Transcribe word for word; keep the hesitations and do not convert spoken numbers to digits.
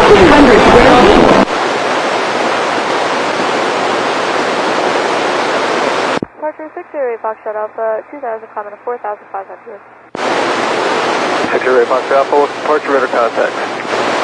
fifteen hundred, where? Departure six zero eight Foxtrot Alpha, two thousand, climbing to four thousand five hundred. six zero eight Foxtrot Alpha, departure radar contact.